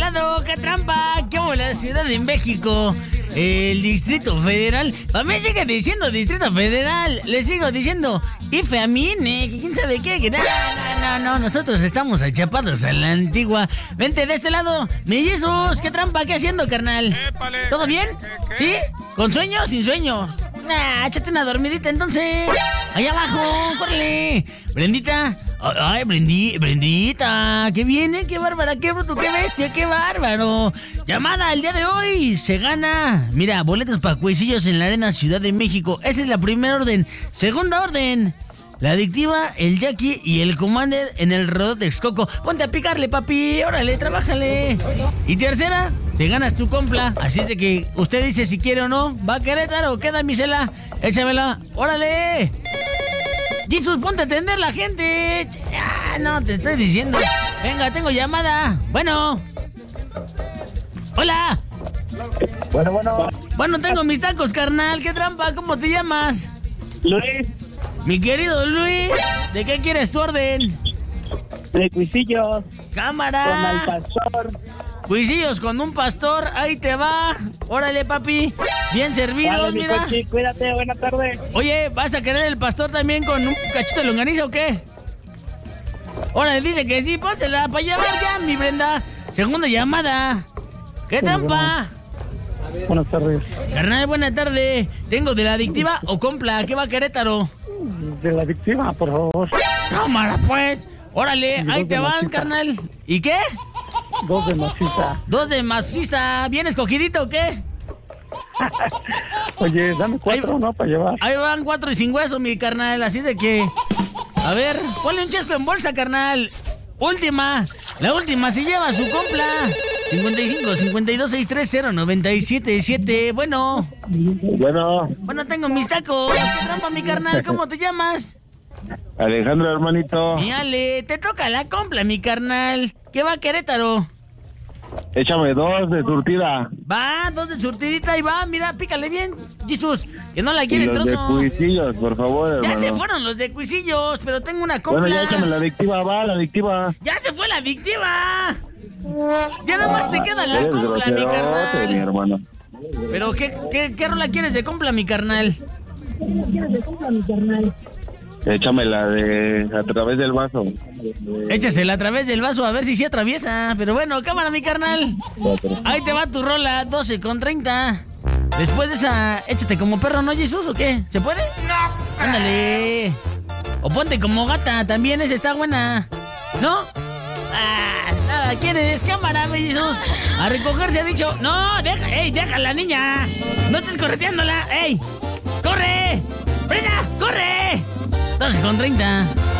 lado, qué trampa, qué la Ciudad de México, el Distrito Federal. A mí sigue diciendo Distrito Federal, le sigo diciendo IFEAMINE, que quién sabe qué, que no, nosotros estamos achapados a la antigua. Vente de este lado, mi Jesús, qué trampa, qué haciendo, carnal. ¿Todo bien? ¿Sí? ¿Con sueño o sin sueño? Échate una dormidita entonces. Allá abajo, córrele. Brendita. Ay, Brendita. ¿Qué viene? Qué bárbara, qué bruto, qué bestia, qué bárbaro. Llamada el día de hoy. Se gana. Mira, boletos para Cuisillos en la Arena Ciudad de México. Esa es la primera orden. Segunda orden. La Adictiva, el Jackie y el Commander en el Rodeo de Texcoco. Ponte a picarle, papi. Órale, trabájale. Y tercera, te ganas tu compra. Así es de que usted dice si quiere o no. ¿Va a Querétaro? Queda mi cela. Échamela. ¡Órale! Jesús, ponte a atender la gente. No, te estoy diciendo. Venga, tengo llamada. Bueno. Hola. Bueno, tengo mis tacos, carnal. ¿Qué trampa? ¿Cómo te llamas? Luis. Mi querido Luis, ¿de qué quieres tu orden? De Cuisillos. Cámara. Con el pastor. Cuisillos con un pastor, ahí te va. Órale, papi. Bien servidos, Vale, mira. Cochi, cuídate, buena tarde. Oye, ¿vas a querer el pastor también con un cachito de longaniza o qué? Órale, dice que sí, pónsela para llevar ya, mi Brenda. Segunda llamada. ¿Qué trampa? Buenas tardes. Carnal, buena tarde. ¿Tengo de la Adictiva o compra? ¿Qué va a Querétaro? De la Adictiva, por favor. Cámara, pues. Órale, ahí te van, carnal. ¿Y qué? 2 de maciza. 2 de maciza. ¿Bien escogidito o qué? Oye, dame 4, ¿no? Para llevar. Ahí van 4 y sin hueso, mi carnal. Así de que... A ver, ponle un chesco en bolsa, carnal. Última. La última se lleva su compra. 55 52 630 977. Bueno, tengo mis tacos. ¿Qué trampa, mi carnal? ¿Cómo te llamas? Alejandro, hermanito. Y Ale, te toca la compra, mi carnal. ¿Qué va a Querétaro? Échame 2 de surtida. Va, 2 de surtidita y va, mira, pícale bien. Jesús, que no la quiere los trozo. de Cuisillos, por favor, hermano. Ya se fueron los de Cuisillos, pero tengo una compra. Bueno, ya échame la Adictiva, va, la Adictiva. ¡Ya se fue la Adictiva! Ya nada más te queda la Eres compra, mi groserote, carnal. mi hermano. Pero, ¿qué rola quieres de compra, mi carnal? Échamela de a través del vaso. Échasela a través del vaso a ver si se atraviesa. Pero bueno, cámara, mi carnal. Ahí te va tu rola, 12:30. Después de esa, échate como perro, ¿no, Jesús, o qué? ¿Se puede? No. Ándale. O ponte como gata, también esa está buena. ¿No? Nada, ¿quieres? Cámara, mi Jesús. A recoger se ha dicho. No, deja la niña. No estés correteándola. ¡Ey! ¡Corre! ¡Brenda! ¡Corre! 12:30.